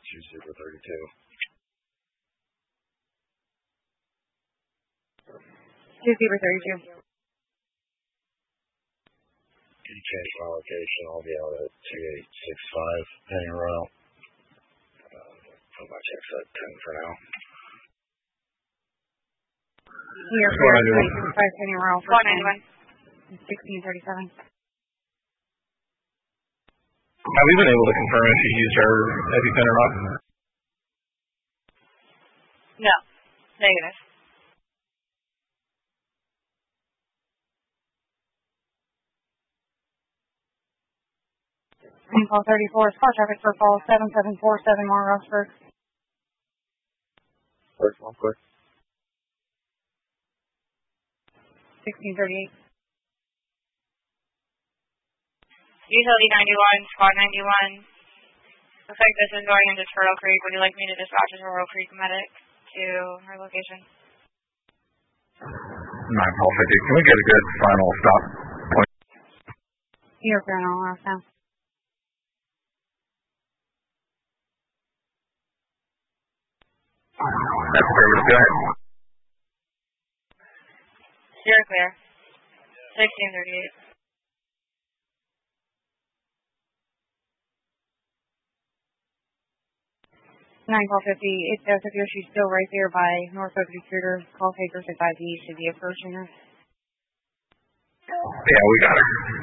Super 32. Super 32. Can you change my location? I'll be out at 2865 Penny Royal. Put my checks at 10 for now. We are here at 2865 Penny Royal for 1637. Have we been able to confirm if you used our EpiPen or not? No. Negative. Call 34 is car traffic for call 7747 Mar Roxburgh. First one, quick. 1638. Utility 91, Squad 91. Looks like this is going into Turtle Creek. Would you like me to dispatch a Turtle Creek medic to her location? 9-50. Can we get a good final stop point? You're clear on last now. That's affirmative. Go ahead. You're clear. 1638. 9-50. It does appear she's still right there by Norfolk Recruiter. Call taker 65D should be approaching her. Yeah, we got her.